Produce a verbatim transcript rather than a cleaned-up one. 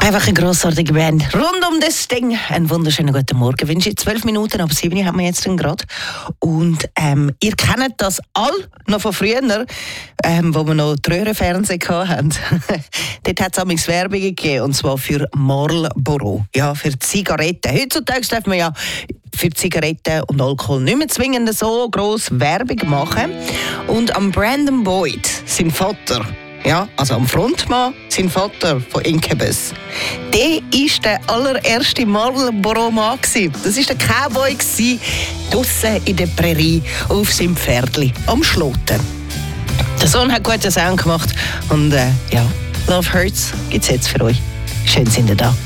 Einfach eine grossartige Band. Rund um das Ding. Einen wunderschönen guten Morgen. Wünsche ich zwölf Minuten ab sieben haben wir jetzt gerade. Und ähm, ihr kennt das all noch von früher, ähm, wo wir noch Röhrenfernsehen hatten. Dort hat es amigs Werbung gegeben, und zwar für Marlboro. Ja, für Zigaretten. Heutzutage darf man ja für Zigaretten und Alkohol nicht mehr zwingend so gross Werbung machen. Und am Brandon Boyd, sein Vater, ja, also am Frontmann, sein Vater von Incubus, der war der allererste Marlboro-Mann. Das war der Cowboy draussen in der Prärie auf seinem Pferdli am Schloten. Der Sohn hat guten Sound gemacht und äh, ja, Love Hurts gibt's jetzt für euch. Schön sind ihr da.